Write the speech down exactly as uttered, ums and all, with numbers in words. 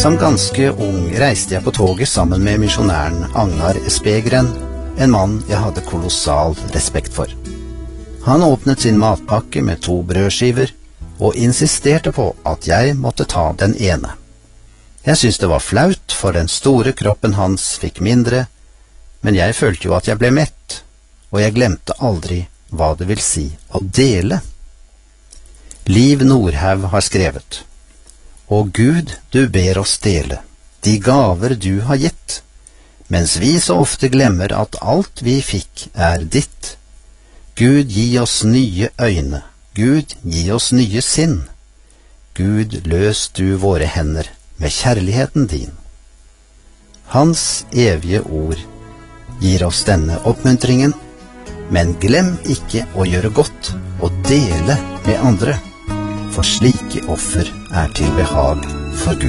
Som ganske ung reiste jeg på toget sammen med misjonæren Agnar Espegren, en mann jeg hadde kolossal respekt for. Han åpnet sin matpakke med to brødskiver og insisterte på at jeg måtte ta den ene. Jeg syntes det var flaut, for den store kroppen hans fikk mindre, men jeg følte jo at jeg ble mett, og jeg glemte aldri hva det vil si å dele. Liv Nordhaug har skrevet: «Å Gud, du ber oss dele de gaver du har gitt, mens vi så ofte glemmer at alt vi fikk er ditt. Gud, gi oss nye øyne, Gud, gi oss nye sinn. Gud, løs du våre hender med kjærligheten din.» Hans evige ord gir oss denne oppmuntringen, men glem ikke å gjøre godt og dele med andre, for slike offer er til behag for Gud.